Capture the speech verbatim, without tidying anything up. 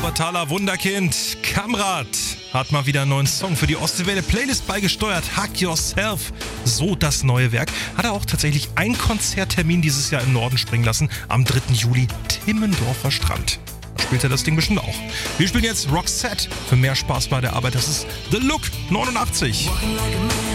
Zaubertaler Wunderkind Kamrat hat mal wieder einen neuen Song für die Ostseewelle Playlist beigesteuert. Hug Yourself, so das neue Werk. Hat er auch tatsächlich einen Konzerttermin dieses Jahr im Norden springen lassen, am dritten Juli, Timmendorfer Strand. Da spielt er das Ding bestimmt auch. Wir spielen jetzt Roxette für mehr Spaß bei der Arbeit. Das ist The Look neunundachtzig.